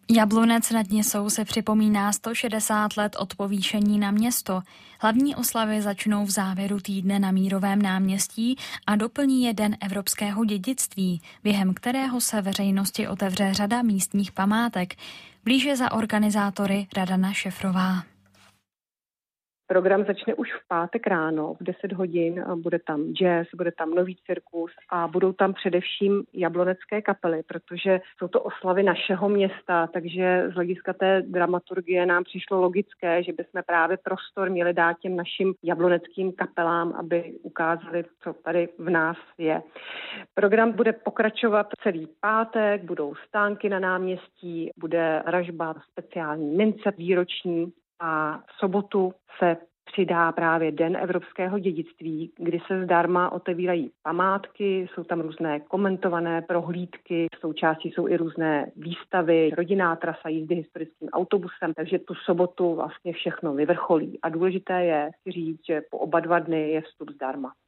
Jablonec nad Nisou se připomíná 160 let od povýšení na město. Hlavní oslavy začnou v závěru týdne na Mírovém náměstí a doplní je Den evropského dědictví, během kterého se veřejnosti otevře řada místních památek. Blíže za organizátory Radana Šefrová. Program začne už v pátek ráno v 10 hodin, bude tam jazz, bude tam nový cirkus a budou tam především jablonecké kapely, protože jsou to oslavy našeho města, takže z hlediska té dramaturgie nám přišlo logické, že bychom právě prostor měli dát těm našim jabloneckým kapelám, aby ukázali, co tady v nás je. Program bude pokračovat celý pátek, budou stánky na náměstí, bude ražba speciální mince výroční, a v sobotu se přidá právě Den evropského dědictví, kdy se zdarma otevírají památky, jsou tam různé komentované prohlídky, součástí jsou i různé výstavy, rodinná trasa jízdy historickým autobusem, takže tu sobotu vlastně všechno vyvrcholí. A důležité je si říct, že po oba 2 dny je vstup zdarma.